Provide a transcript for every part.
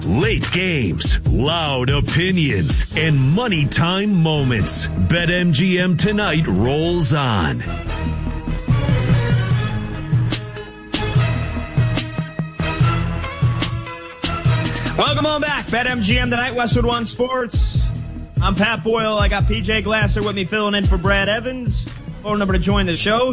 Late games, loud opinions, and money time moments. BetMGM Tonight rolls on. Welcome on back. BetMGM Tonight, Westwood One Sports. I'm Pat Boyle. I got PJ Glasser with me filling in for Brad Evans. Phone number to join the show,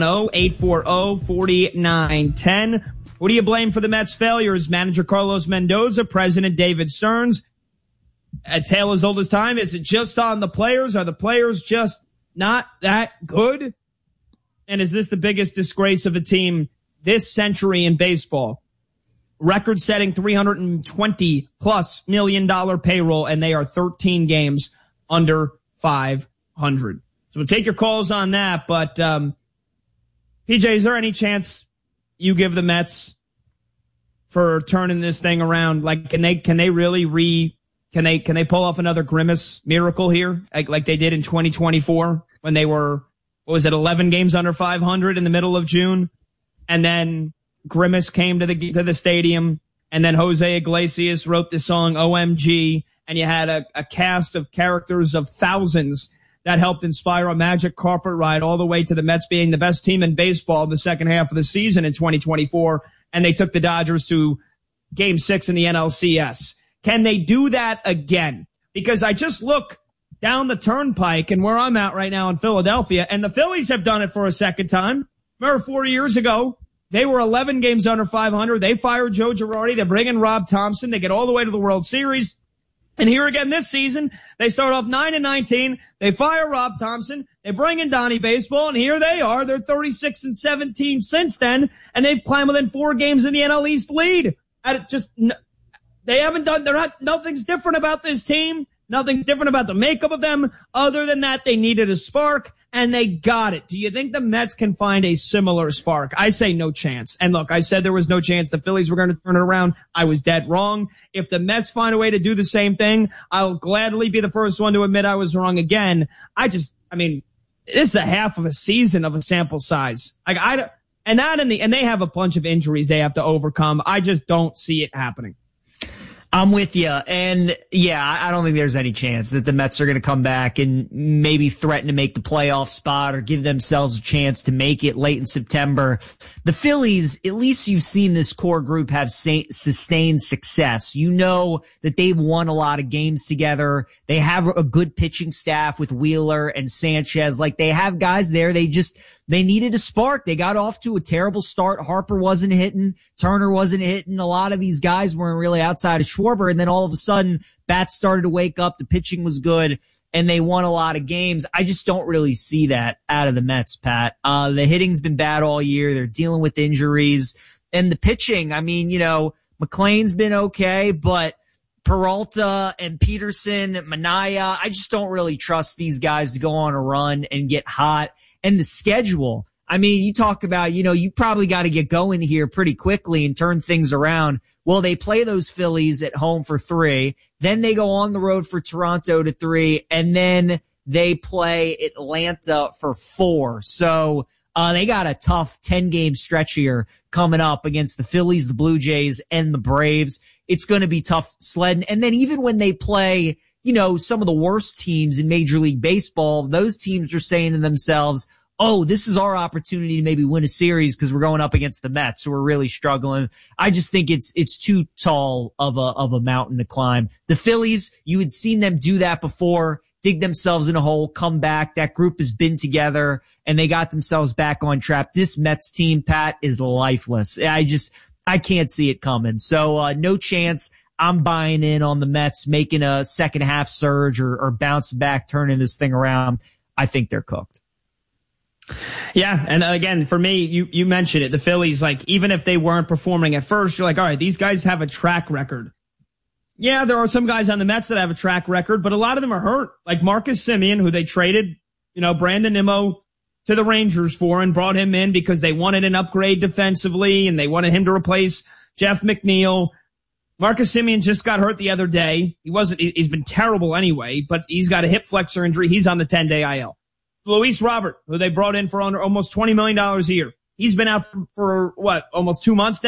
310-840-4910. Who do you blame for the Mets' failures? Manager Carlos Mendoza, President David Stearns. A tale as old as time. Is it just on the players? Are the players just not that good? And is this the biggest disgrace of a team this century in baseball? Record-setting $320+ million payroll, and they are 13 games under 500. So we'll take your calls on that. But PJ, is there any chance you give the Mets for turning this thing around? Like, can they really can they pull off another Grimace miracle here, like they did in 2024 when they were, 11 games under 500 in the middle of June, and then Grimace came to the stadium, and then Jose Iglesias wrote the song OMG, and you had a cast of characters of thousands that helped inspire a magic carpet ride all the way to the Mets being the best team in baseball the second half of the season in 2024, and they took the Dodgers to Game 6 in the NLCS. Can they do that again? Because I just look down the turnpike and where I'm at right now in Philadelphia, and the Phillies have done it for a second time. Remember 4 years ago, they were 11 games under 500. They fired Joe Girardi. They bring in Rob Thompson. They get all the way to the World Series. And here again this season, they start off 9-19. They fire Rob Thompson. They bring in Donnie Baseball, and here they are. They're 36-17 since then, and they've climbed within 4 games in the NL East lead. Nothing's different about this team. Nothing's different about the makeup of them. Other than that, they needed a spark, and they got it. Do you think the Mets can find a similar spark? I say no chance. And look, I said there was no chance the Phillies were going to turn it around. I was dead wrong. If the Mets find a way to do the same thing, I'll gladly be the first one to admit I was wrong again. This is a half of a season of a sample size. And they have a bunch of injuries they have to overcome. I just don't see it happening. I'm with you. And yeah, I don't think there's any chance that the Mets are going to come back and maybe threaten to make the playoff spot or give themselves a chance to make it late in September. The Phillies, at least you've seen this core group have sustained success. You know that they've won a lot of games together. They have a good pitching staff with Wheeler and Sanchez. Like, they have guys there. They needed a spark. They got off to a terrible start. Harper wasn't hitting. Turner wasn't hitting. A lot of these guys weren't really outside of Schwarber. And then all of a sudden, bats started to wake up. The pitching was good, and they won a lot of games. I just don't really see that out of the Mets, Pat. The hitting's been bad all year. They're dealing with injuries. And the pitching, McLean's been okay, but Peralta and Peterson, Manaea, I just don't really trust these guys to go on a run and get hot. And the schedule, you talk about, you probably got to get going here pretty quickly and turn things around. Well, they play those Phillies at home for 3. Then they go on the road for Toronto to 3. And then they play Atlanta for 4. So they got a tough 10-game stretch here coming up against the Phillies, the Blue Jays, and the Braves. It's going to be tough sledding. And then even when they play, some of the worst teams in Major League Baseball, those teams are saying to themselves, oh, this is our opportunity to maybe win a series because we're going up against the Mets, so we're really struggling. I just think it's too tall of a mountain to climb. The Phillies, you had seen them do that before, dig themselves in a hole, come back. That group has been together, and they got themselves back on track. This Mets team, Pat, is lifeless. I can't see it coming. So no chance. I'm buying in on the Mets making a second half surge or bounce back, turning this thing around. I think they're cooked. Yeah, and again, for me, you mentioned it. The Phillies, even if they weren't performing at first, you're like, all right, these guys have a track record. Yeah, there are some guys on the Mets that have a track record, but a lot of them are hurt. Like Marcus Semien, who they traded, Brandon Nimmo to the Rangers for and brought him in because they wanted an upgrade defensively and they wanted him to replace Jeff McNeil. Marcus Semien just got hurt the other day. He's been terrible anyway, but he's got a hip flexor injury. He's on the 10-day IL. Luis Robert, who they brought in for under almost $20 million a year. He's been out for almost 2 months now.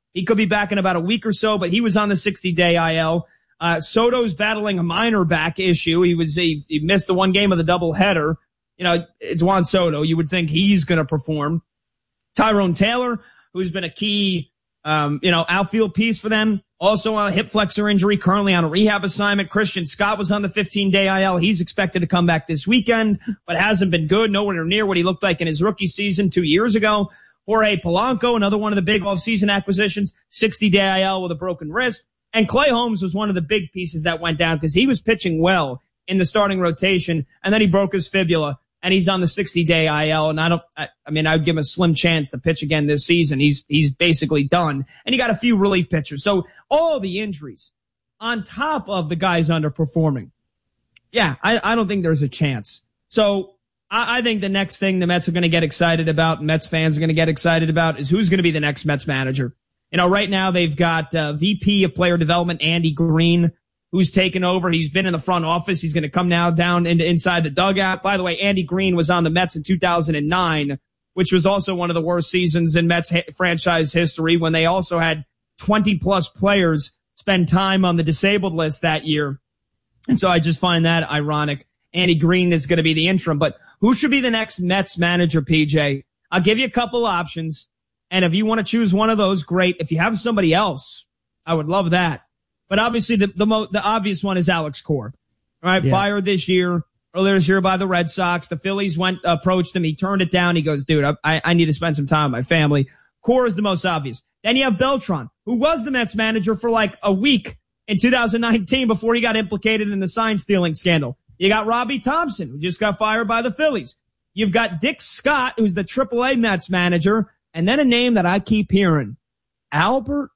He could be back in about a week or so, but he was on the 60-day IL. Soto's battling a minor back issue. He missed the one game of the doubleheader. You know, it's Juan Soto. You would think he's going to perform. Tyrone Taylor, who's been a key, outfield piece for them, also on a hip flexor injury, currently on a rehab assignment. Christian Scott was on the 15-day IL. He's expected to come back this weekend, but hasn't been good, nowhere near what he looked like in his rookie season 2 years ago. Jorge Polanco, another one of the big offseason acquisitions, 60-day IL with a broken wrist. And Clay Holmes was one of the big pieces that went down because he was pitching well in the starting rotation, and then he broke his fibula, and he's on the 60-day IL. And I would give him a slim chance to pitch again this season. He's basically done. And you got a few relief pitchers. So all the injuries on top of the guys underperforming. Yeah, I don't think there's a chance. So I think the next thing the Mets are going to get excited about, Mets fans are going to get excited about, is who's going to be the next Mets manager. You know, right now they've got VP of Player Development, Andy Green, who's taken over. He's been in the front office. He's going to come now down inside the dugout. By the way, Andy Green was on the Mets in 2009, which was also one of the worst seasons in Mets franchise history, when they also had 20-plus players spend time on the disabled list that year. And so I just find that ironic. Andy Green is going to be the interim. But who should be the next Mets manager, PJ? I'll give you a couple options. And if you want to choose one of those, great. If you have somebody else, I would love that. But obviously the obvious one is Alex Cora. All right. Yeah. Fired earlier this year by the Red Sox. The Phillies approached him. He turned it down. He goes, dude, I need to spend some time with my family. Cora is the most obvious. Then you have Beltran, who was the Mets manager for like a week in 2019 before he got implicated in the sign stealing scandal. You got Robbie Thompson, who just got fired by the Phillies. You've got Dick Scott, who's the AAA Mets manager. And then a name that I keep hearing, Albert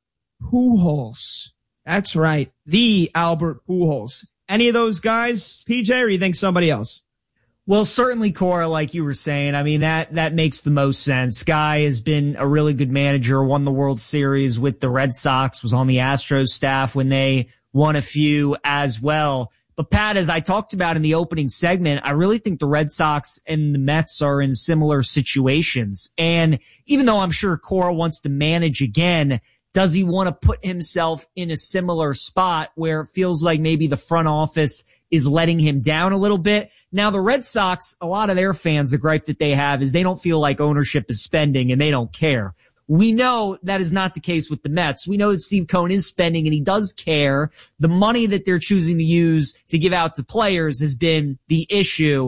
Pujols. That's right. The Albert Pujols. Any of those guys, PJ, or you think somebody else? Well, certainly Cora, like you were saying. I mean, that makes the most sense. Guy has been a really good manager, won the World Series with the Red Sox, was on the Astros staff when they won a few as well. But Pat, as I talked about in the opening segment, I really think the Red Sox and the Mets are in similar situations. And even though I'm sure Cora wants to manage again, does he want to put himself in a similar spot where it feels like maybe the front office is letting him down a little bit? Now, the Red Sox, a lot of their fans, the gripe that they have is they don't feel like ownership is spending and they don't care. We know that is not the case with the Mets. We know that Steve Cohen is spending and he does care. The money that they're choosing to use to give out to players has been the issue.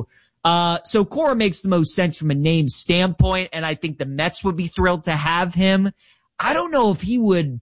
So Cora makes the most sense from a name standpoint, and I think the Mets would be thrilled to have him. I don't know if he would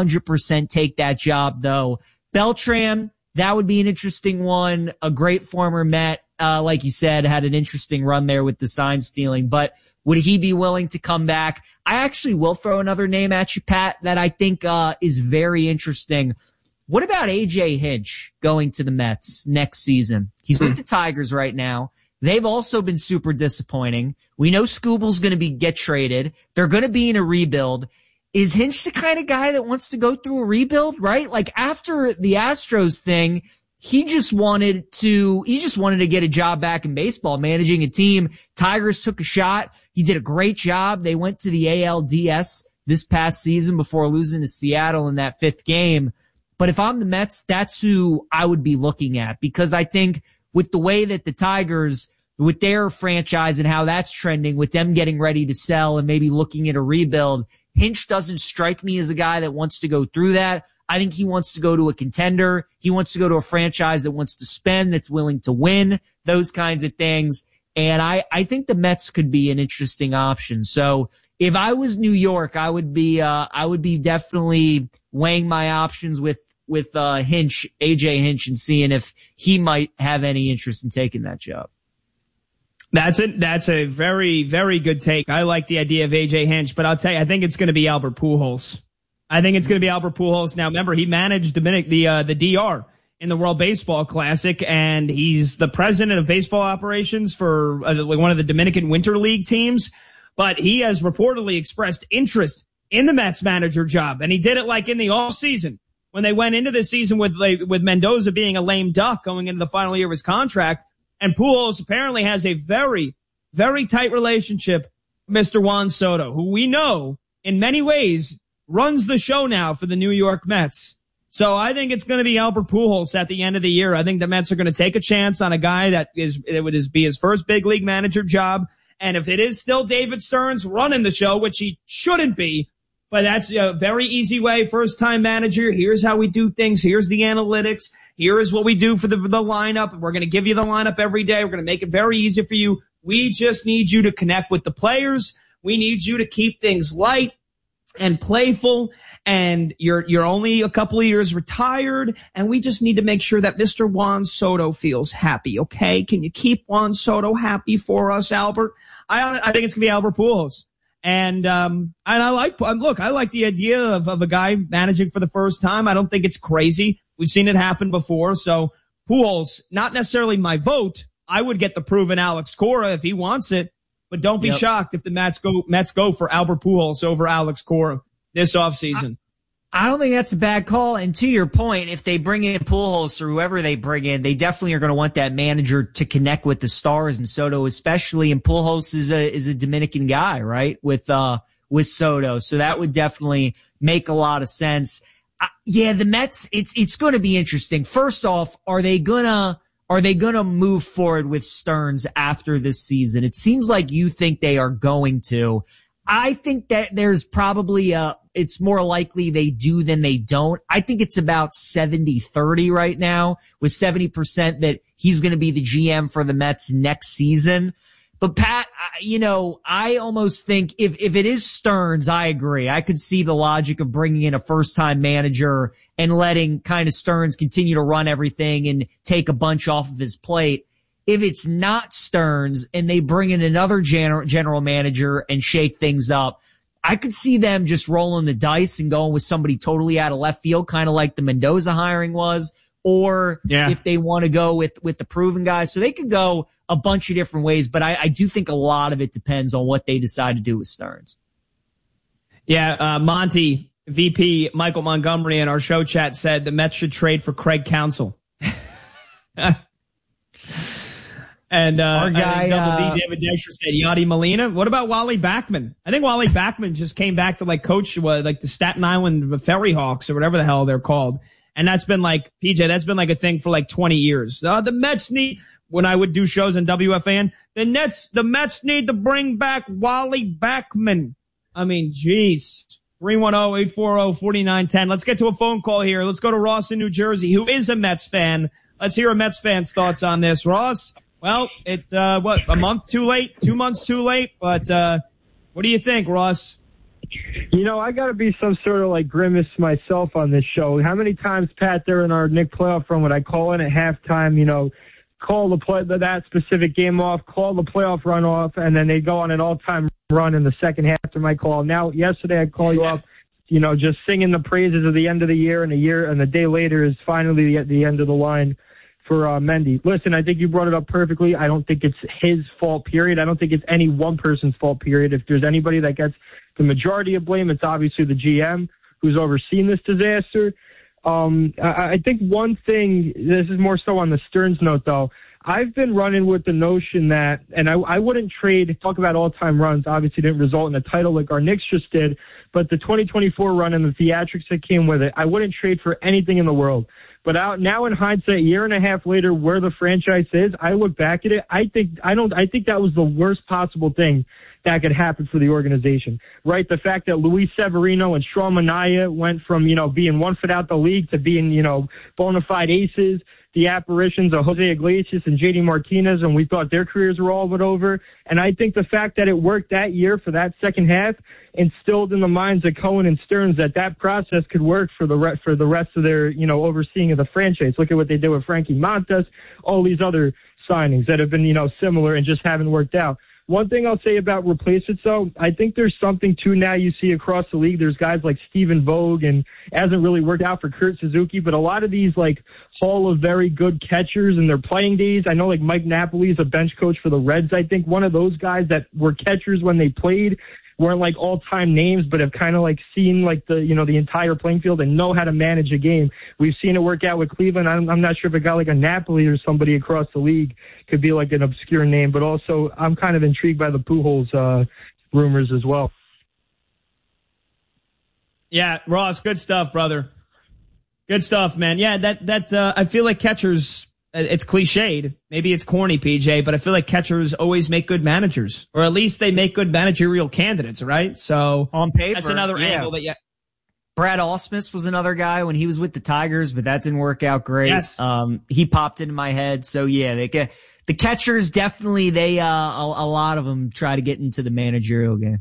100% take that job, though. Beltran, that would be an interesting one. A great former Met, like you said, had an interesting run there with the sign stealing, but would he be willing to come back? I actually will throw another name at you, Pat, that I think is very interesting. What about A.J. Hinch going to the Mets next season? He's with the Tigers right now. They've also been super disappointing. We know Scooble's going to get traded. They're going to be in a rebuild. Is Hinch the kind of guy that wants to go through a rebuild, right? Like after the Astros thing, he just wanted to get a job back in baseball, managing a team. Tigers took a shot. He did a great job. They went to the ALDS this past season before losing to Seattle in that 5th game. But if I'm the Mets, that's who I would be looking at, because I think with the way that the Tigers, with their franchise and how that's trending, with them getting ready to sell and maybe looking at a rebuild, Hinch doesn't strike me as a guy that wants to go through that. I think he wants to go to a contender. He wants to go to a franchise that wants to spend, that's willing to win, those kinds of things. And I think the Mets could be an interesting option. So if I was New York, I would be definitely weighing my options with Hinch, AJ Hinch, and seeing if he might have any interest in taking that job. That's a very, very good take. I like the idea of AJ Hinch, but I'll tell you, I think it's going to be Albert Pujols. I think it's going to be Albert Pujols. Now, remember, he managed the DR in the World Baseball Classic, and he's the president of baseball operations for one of the Dominican Winter League teams. But he has reportedly expressed interest in the Mets manager job, and he did it like in the off season when they went into the season with Mendoza being a lame duck going into the final year of his contract. And Pujols apparently has a very, very tight relationship with Mr. Juan Soto, who we know in many ways runs the show now for the New York Mets. So I think it's going to be Albert Pujols at the end of the year. I think the Mets are going to take a chance on a guy that would be his first big league manager job. And if it is still David Stearns running the show, which he shouldn't be, but that's a very easy way. First time manager. Here's how we do things. Here's the analytics. Here is what we do for the lineup. We're going to give you the lineup every day. We're going to make it very easy for you. We just need you to connect with the players. We need you to keep things light and playful, and you're only a couple of years retired, and we just need to make sure that Mr. Juan Soto feels happy, okay? Can you keep Juan Soto happy for us, Albert? I think it's going to be Albert Pujols. And I like the idea of a guy managing for the first time. I don't think it's crazy. We've seen it happen before. So Pujols, not necessarily my vote. I would get the proven Alex Cora if he wants it. But don't be shocked if the Mets go for Albert Pujols over Alex Cora this offseason. I don't think that's a bad call. And to your point, if they bring in Pujols or whoever they bring in, they definitely are going to want that manager to connect with the stars, and Soto especially. And Pujols is a Dominican guy, right? With Soto. So that would definitely make a lot of sense. The Mets, it's going to be interesting. First off, are they going to move forward with Stearns after this season? It seems like you think they are going to. I think that there's probably it's more likely they do than they don't. I think it's about 70-30 right now, with 70% that he's going to be the GM for the Mets next season. But Pat, I almost think if it is Stearns, I agree. I could see the logic of bringing in a first-time manager and letting kind of Stearns continue to run everything and take a bunch off of his plate. If it's not Stearns and they bring in another general manager and shake things up, I could see them just rolling the dice and going with somebody totally out of left field, kind of like the Mendoza hiring was. Or if they want to go with the proven guys. So they could go a bunch of different ways, but I do think a lot of it depends on what they decide to do with Stearns. Yeah, Monty, VP Michael Montgomery in our show chat said the Mets should trade for Craig Counsell. And our guy, Double D, David Dexter said Yadi Molina. What about Wally Backman? I think Wally Backman just came back to coach the Staten Island Ferry Hawks or whatever the hell they're called. And that's been PJ, that's been a thing for 20 years. The Mets need, when I would do shows on WFAN, the Mets need to bring back Wally Backman. I mean, geez. 310-840-4910. Let's get to a phone call here. Let's go to Ross in New Jersey, who is a Mets fan. Let's hear a Mets fan's thoughts on this. Ross, well, a month too late, 2 months too late, but what do you think, Ross? I got to be some sort of grimace myself on this show. How many times, Pat, during our Nick playoff run would I call in at halftime, call that specific game off, call the playoff run off, and then they go on an all-time run in the second half after my call. Now, yesterday I'd call you up, just singing the praises of the end of the year, and a day later is finally the end of the line for Mendy. Listen, I think you brought it up perfectly. I don't think it's his fault, period. I don't think it's any one person's fault, period. If there's anybody that gets the majority of blame, it's obviously the GM who's overseen this disaster. I think one thing, this is more so on the Stearns note, though, I've been running with the notion that, and I wouldn't talk about all-time runs, obviously didn't result in a title like our Knicks just did, but the 2024 run and the theatrics that came with it, I wouldn't trade for anything in the world. But now in hindsight, a year and a half later, where the franchise is, I look back at it, I think that was the worst possible thing that could happen for the organization, right? The fact that Luis Severino and Sean Manaea went from, being 1 foot out the league to being, bona fide aces, the apparitions of Jose Iglesias and JD Martinez, and we thought their careers were all but over. And I think the fact that it worked that year for that second half instilled in the minds of Cohen and Stearns that process could work for the rest of their, overseeing of the franchise. Look at what they did with Frankie Montas, all these other signings that have been, similar and just haven't worked out. One thing I'll say about replacements, though, I think there's something, too, now you see across the league. There's guys like Stephen Vogt, and it hasn't really worked out for Kurt Suzuki, but a lot of these, Hall of very good catchers in their playing days. I know, Mike Napoli is a bench coach for the Reds. I think one of those guys that were catchers when they played weren't all-time names, but have kind of seen the entire playing field and know how to manage a game. We've seen it work out with Cleveland. I'm not sure if a guy like a Napoli or somebody across the league could be an obscure name, but also I'm kind of intrigued by the Pujols rumors as well. Yeah, Ross, good stuff, brother. Good stuff, man. Yeah, that I feel like catchers, it's cliched. Maybe it's corny, PJ, but I feel like catchers always make good managers, or at least they make good managerial candidates, right? So on paper, that's another angle that, Brad Ausmus was another guy when he was with the Tigers, but that didn't work out great. Yes. He popped into my head. So yeah, the catchers definitely, a lot of them try to get into the managerial game.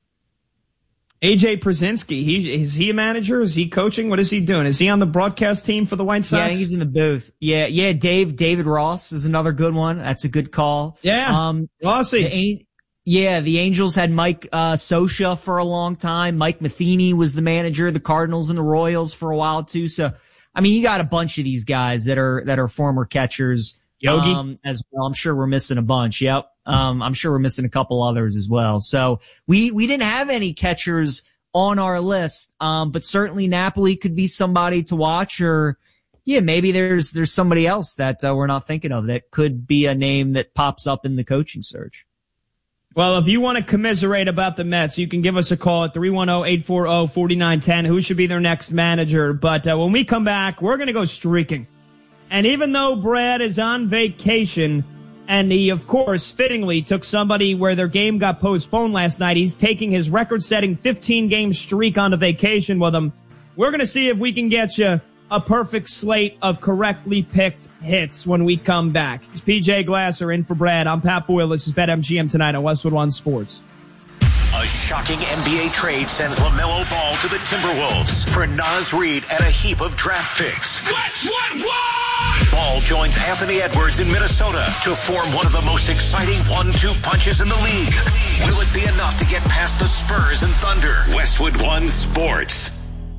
AJ Przinsky, is he a manager? Is he coaching? What is he doing? Is he on the broadcast team for the White Sox? Yeah, I think he's in the booth. Yeah. David Ross is another good one. That's a good call. Yeah. Rossi. The Angels had Mike Scioscia for a long time. Mike Matheny was the manager of the Cardinals and the Royals for a while too. So, I mean, you got a bunch of these guys that are former catchers. Yogi as well. I'm sure we're missing a bunch. Yep. I'm sure we're missing a couple others as well. So we didn't have any catchers on our list. But certainly Napoli could be somebody to watch, or maybe there's somebody else that we're not thinking of that could be a name that pops up in the coaching search. Well, if you want to commiserate about the Mets, you can give us a call at 310-840-4910. Who should be their next manager? But when we come back, we're going to go streaking. And even though Brad is on vacation, and he, of course, fittingly took somebody where their game got postponed last night, he's taking his record-setting 15-game streak onto vacation with him. We're going to see if we can get you a perfect slate of correctly picked hits when we come back. It's PJ Glasser in for Brad. I'm Pat Boyle. This is BetMGM tonight on Westwood One Sports. A shocking NBA trade sends LaMelo Ball to the Timberwolves for Naz Reid and a heap of draft picks. Westwood One! Ball joins Anthony Edwards in Minnesota to form one of the most exciting 1-2 punches in the league. Will it be enough to get past the Spurs and Thunder? Westwood One Sports.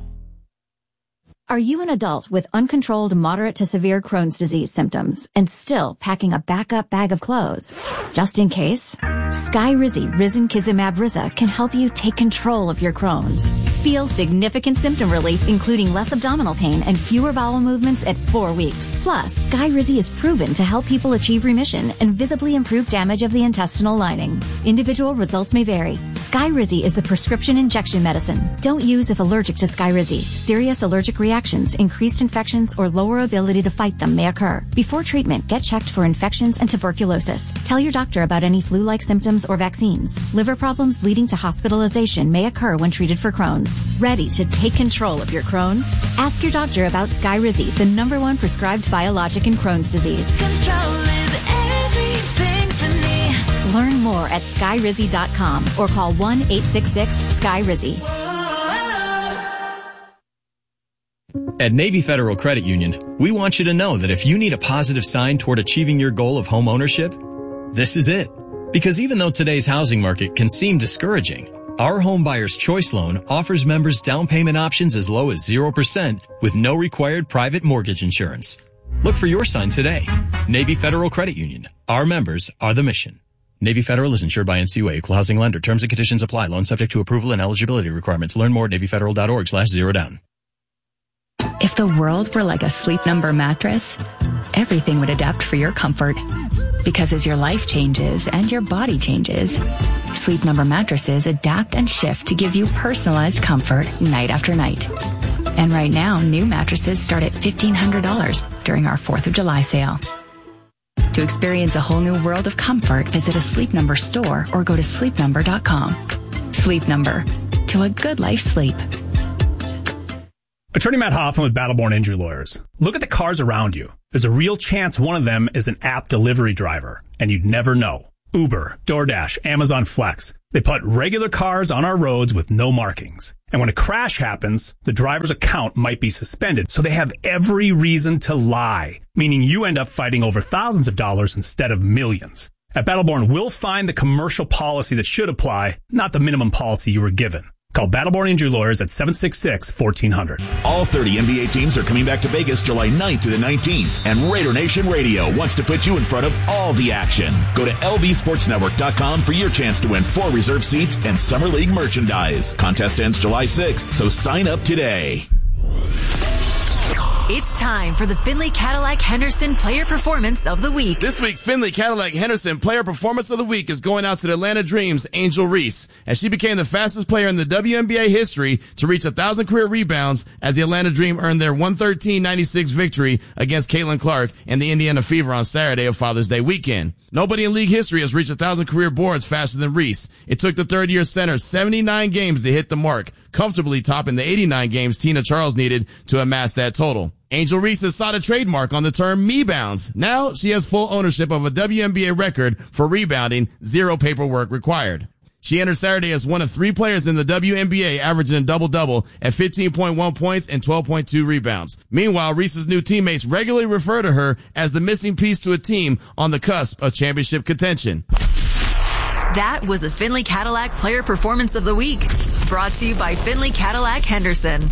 Are you an adult with uncontrolled moderate to severe Crohn's disease symptoms and still packing a backup bag of clothes? Just in case, Skyrizi Risankizumab Riza can help you take control of your Crohn's. Feel significant symptom relief, including less abdominal pain and fewer bowel movements at 4 weeks. Plus, Skyrizi is proven to help people achieve remission and visibly improve damage of the intestinal lining. Individual results may vary. Skyrizi is a prescription injection medicine. Don't use if allergic to Skyrizi. Serious allergic reactions, increased infections, or lower ability to fight them may occur. Before treatment, get checked for infections and tuberculosis. Tell your doctor about any flu-like symptoms or vaccines. Liver problems leading to hospitalization may occur when treated for Crohn's. Ready to take control of your Crohn's? Ask your doctor about Skyrizi, the #1 prescribed biologic in Crohn's disease. Control is everything to me. Learn more at Skyrizi.com or call 1-866-SKYRIZI. At Navy Federal Credit Union, we want you to know that if you need a positive sign toward achieving your goal of home ownership, this is it. Because even though today's housing market can seem discouraging, our Home Buyer's Choice Loan offers members down payment options as low as 0% with no required private mortgage insurance. Look for your sign today. Navy Federal Credit Union. Our members are the mission. Navy Federal is insured by NCUA, Equal Housing Lender. Terms and conditions apply. Loan subject to approval and eligibility requirements. Learn more at NavyFederal.org/zerodown. If the world were like a Sleep Number mattress, everything would adapt for your comfort. Because as your life changes and your body changes, Sleep Number mattresses adapt and shift to give you personalized comfort night after night. And right now, new mattresses start at $1,500 during our 4th of July sale. To experience a whole new world of comfort, visit a Sleep Number store or go to sleepnumber.com. Sleep Number. To a good life sleep. Attorney Matt Hoffman with Battleborn Injury Lawyers. Look at the cars around you. There's a real chance one of them is an app delivery driver, and you'd never know. Uber, DoorDash, Amazon Flex. They put regular cars on our roads with no markings. And when a crash happens, the driver's account might be suspended, so they have every reason to lie, meaning you end up fighting over thousands of dollars instead of millions. At Battleborn, we'll find the commercial policy that should apply, not the minimum policy you were given. Call Battleborn Injury Lawyers at 766-1400. All 30 NBA teams are coming back to Vegas July 9th through the 19th, and Raider Nation Radio wants to put you in front of all the action. Go to lvsportsnetwork.com for your chance to win 4 reserve seats and Summer League merchandise. Contest ends July 6th, so sign up today. It's time for the Findlay Cadillac Henderson Player Performance of the Week. This week's Findlay Cadillac Henderson Player Performance of the Week is going out to the Atlanta Dream's Angel Reese, as she became the fastest player in the WNBA history to reach 1,000 career rebounds as the Atlanta Dream earned their 113-96 victory against Caitlin Clark and the Indiana Fever on Saturday of Father's Day weekend. Nobody in league history has reached 1,000 career boards faster than Reese. It took the third-year center 79 games to hit the mark, comfortably topping the 89 games Tina Charles needed to amass that total. Angel Reese has sought a trademark on the term me-bounds. Now she has full ownership of a WNBA record for rebounding, 0 paperwork required. She entered Saturday as one of 3 players in the WNBA averaging a double-double at 15.1 points and 12.2 rebounds. Meanwhile, Reese's new teammates regularly refer to her as the missing piece to a team on the cusp of championship contention. That was the Findlay Cadillac Player Performance of the Week. Brought to you by Findlay Cadillac Henderson.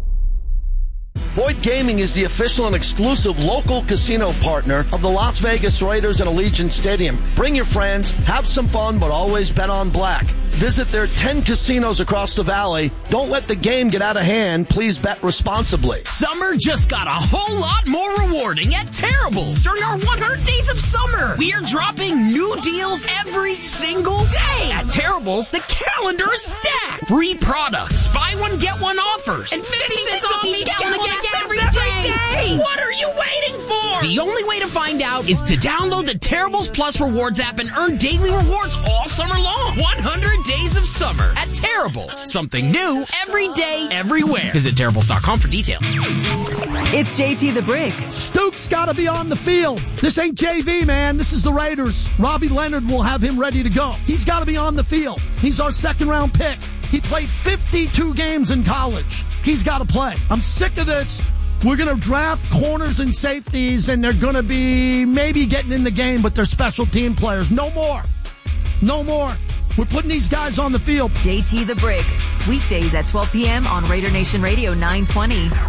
Boyd Gaming is the official and exclusive local casino partner of the Las Vegas Raiders at Allegiant Stadium. Bring your friends, have some fun, but always bet on black. Visit their 10 casinos across the valley. Don't let the game get out of hand. Please bet responsibly. Summer just got a whole lot more rewarding at Terrible's. During our 100 Days of Summer, we are dropping new deals every single day. At Terrible's, the calendar is stacked. Free products, buy one, get one offers, and 50 cents off each gallon of gas every day. What are you waiting for? The only way to find out is to download the Terrible's Plus Rewards app and earn daily rewards all summer long. 100 Days of Summer at Terrible's. Something new every day, everywhere. Visit Terrible's.com for details. It's JT the Brick. Stuke's got to be on the field. This ain't JV, man. This is the Raiders. Robbie Leonard will have him ready to go. He's got to be on the field. He's our second-round pick. He played 52 games in college. He's got to play. I'm sick of this. We're going to draft corners and safeties, and they're going to be maybe getting in the game, but they're special team players. No more. No more. We're putting these guys on the field. JT the Brick. Weekdays at 12 p.m. on Raider Nation Radio 920.